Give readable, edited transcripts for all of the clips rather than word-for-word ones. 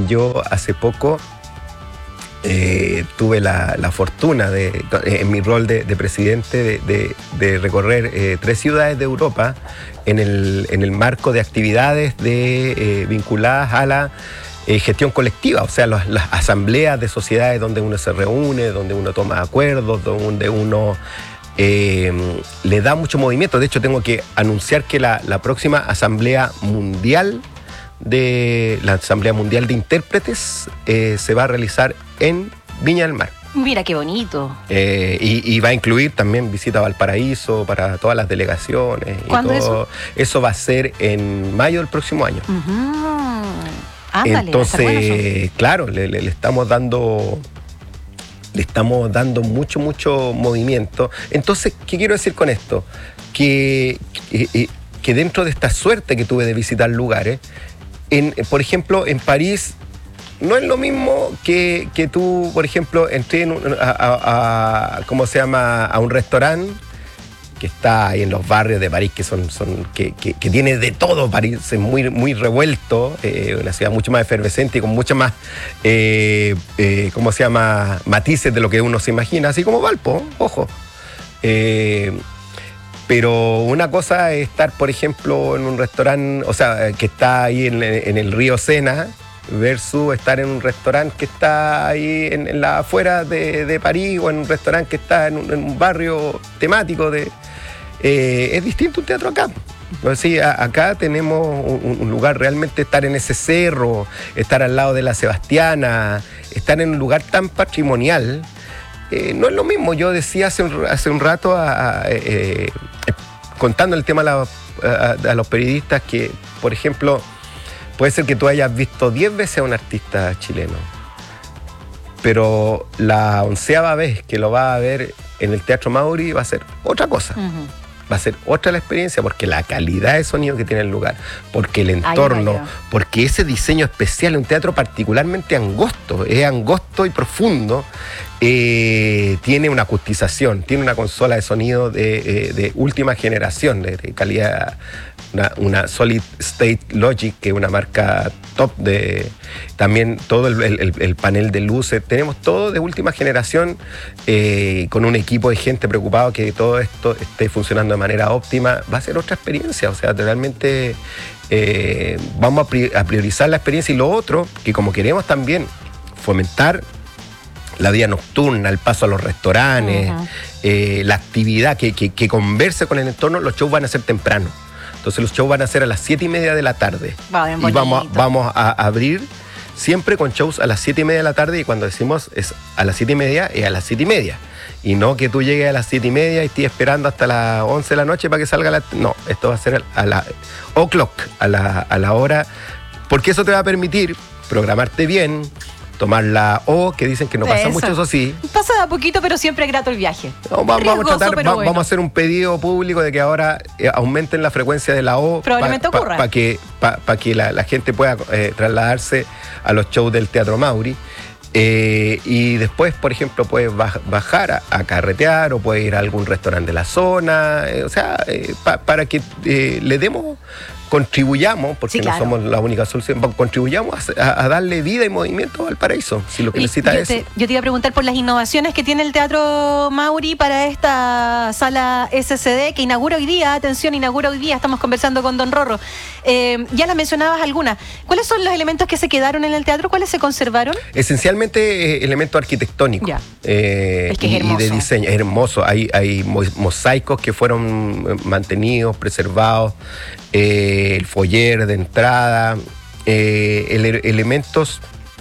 yo hace poco tuve la fortuna en mi rol de presidente de recorrer 3 ciudades de Europa en el marco de actividades vinculadas a la gestión colectiva, o sea, las asambleas de sociedades donde uno se reúne, donde uno toma acuerdos, donde uno le da mucho movimiento. De hecho, tengo que anunciar que la próxima Asamblea Mundial de Intérpretes se va a realizar en Viña del Mar. Mira qué bonito. Y va a incluir también visita a Valparaíso para todas las delegaciones. ¿Cuándo y todo. Eso va a ser en mayo del próximo año. Ándale, entonces, claro, le estamos dando mucho movimiento. Entonces, ¿qué quiero decir con esto? Que dentro de esta suerte que tuve de visitar lugares, por ejemplo, en París, no es lo mismo que tú, por ejemplo, entré ¿cómo se llama? A un restaurante que está ahí en los barrios de París, que tiene de todo. París es muy, muy revuelto, una ciudad mucho más efervescente y con mucho más, ¿cómo se llama? Matices de lo que uno se imagina, así como Valpo, ojo. Pero una cosa es estar, por ejemplo, en un restaurante, o sea, que está ahí en el río Sena, versus estar en un restaurante que está ahí en la afuera de París, o en un restaurante que está en un barrio temático. Es distinto un teatro acá. Sí, acá tenemos un lugar, realmente estar en ese cerro, estar al lado de la Sebastiana, estar en un lugar tan patrimonial. No es lo mismo. Yo decía hace un rato, contando el tema a los periodistas, que, por ejemplo, puede ser que tú hayas visto 10 veces a un artista chileno, pero la 11ª vez que lo vas a ver en el Teatro Mauri va a ser otra cosa. Va a ser otra la experiencia, porque la calidad de sonido que tiene el lugar, porque el entorno, porque ese diseño especial, un teatro particularmente angosto, es angosto y profundo, tiene una acustización, tiene una consola de sonido de última generación, de calidad, una Solid State Logic, que es una marca top, también todo el panel de luces, tenemos todo de última generación, con un equipo de gente preocupado que todo esto esté funcionando de manera óptima. Va a ser otra experiencia, o sea, realmente vamos a priorizar la experiencia. Y lo otro, que como queremos también fomentar la vida nocturna, el paso a los restaurantes, la actividad que converse con el entorno, los shows van a ser temprano. Entonces los shows van a ser a las 7:30 de la tarde. Y vamos a abrir siempre con shows a las 7:30 de la tarde, y cuando decimos es a las 7:30, es a las 7:30. Y no que tú llegues a las 7:30 y estés esperando hasta las 11 de la noche para que salga No, esto va a ser a la o'clock, a la hora, porque eso te va a permitir programarte bien, tomar la O, que dicen que no pasa mucho, eso sí. Pasa de a poquito, pero siempre es grato el viaje. No, vamos a hacer un pedido público de que ahora aumenten la frecuencia de la O. Probablemente ocurra. Para que la gente pueda trasladarse a los shows del Teatro Mauri. Y después, por ejemplo, puedes bajar a carretear, o puedes ir a algún restaurante de la zona, para que le demos, contribuyamos, porque no somos la única solución, contribuyamos a darle vida y movimiento a Valparaíso, si lo que necesita es eso. Yo te iba a preguntar por las innovaciones que tiene el Teatro Mauri para esta sala SCD que inaugura hoy día. Atención, inaugura hoy día. Estamos conversando con don Rorro. Ya las mencionabas algunas. ¿Cuáles son los elementos que se quedaron en el teatro? ¿Cuáles se conservaron? Esencialmente elementos arquitectónicos. Es que es hermoso. Y de diseño. Es hermoso. Hay mosaicos que fueron mantenidos, preservados. El foyer de entrada, elementos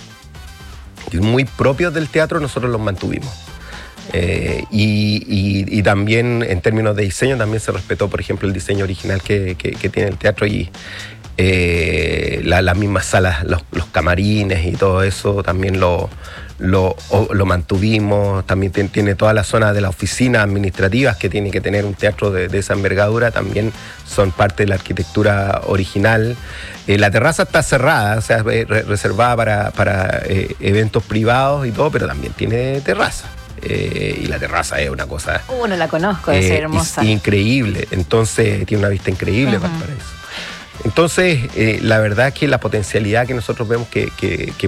muy propios del teatro, nosotros los mantuvimos. Y también en términos de diseño también se respetó, por ejemplo, el diseño original que tiene el teatro, y las mismas salas, los camarines y todo eso también lo mantuvimos. También tiene toda la zona de las oficinas administrativas que tiene que tener un teatro de esa envergadura, también son parte de la arquitectura original. La terraza está cerrada, o sea, reservada para eventos privados y todo, pero también tiene terraza. Y la terraza es una cosa... no la conozco, es hermosa. Increíble, entonces tiene una vista increíble para eso. Entonces, la verdad es que la potencialidad que nosotros vemos que